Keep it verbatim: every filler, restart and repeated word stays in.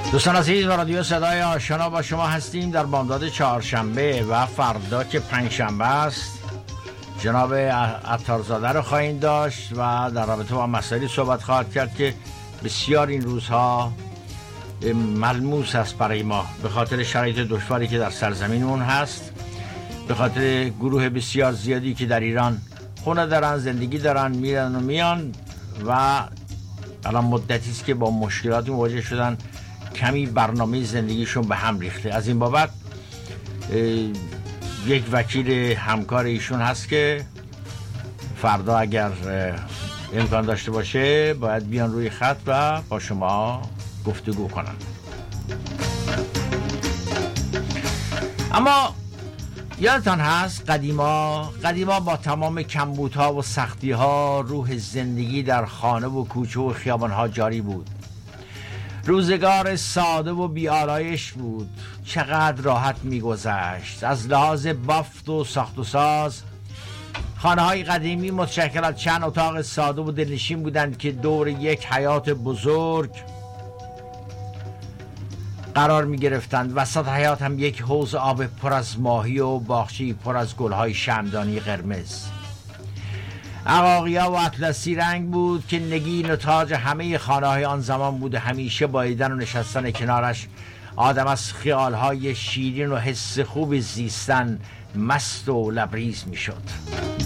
دوستان عزیز و رادیو صدای آشنا با شما هستیم در بامداد چهارشنبه و فردا که پنجشنبه است جناب عطارزاده رو خواهیم داشت و در رابطه با مسائلی صحبت خواهد کرد که بسیار این روزها ملموس است برای ما به خاطر شرایط دشواری که در سرزمینمون هست، به خاطر گروه بسیار زیادی که در ایران خونه دارن، زندگی دارن، میرن و میان و الان مدتی است که با مشکلات مواجه شدن، کمی برنامه زندگیشون به هم ریخته. از این بابت یک وکیل همکار ایشون هست که فردا اگر امکان داشته باشه باید بیان روی خط و با شما گفتگو کنن. اما یادتان هست قدیما قدیما با تمام کمبودها و سختیها روح زندگی در خانه و کوچه و خیابانها جاری بود. روزگار ساده و بی‌آلایش بود، چقدر راحت می‌گذشت. از لحاظ بافت و ساخت و ساز خانه‌های قدیمی متشکل از چند اتاق ساده و دلنشین بودند که دور یک حیاط بزرگ قرار می‌گرفتند. وسط حیاط هم یک حوض آب پر از ماهی و باغچه‌ای پر از گل‌های شمعدانی قرمز. عقاقیا و اطلسی رنگ بود که نگین و تاج همه خانه‌های آن زمان بود. همیشه باییدن و نشستن کنارش آدم از خیال‌های شیرین و حس خوب زیستن مست و لبریز می‌شد.